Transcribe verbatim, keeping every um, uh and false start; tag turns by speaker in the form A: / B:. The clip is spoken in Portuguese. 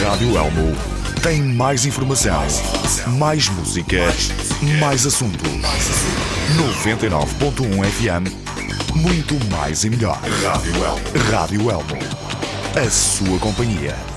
A: Rádio Elmo tem mais informação, mais música, mais assunto. noventa e nove ponto um F M, muito mais e melhor. Rádio Elmo. Rádio Elmo. A sua companhia.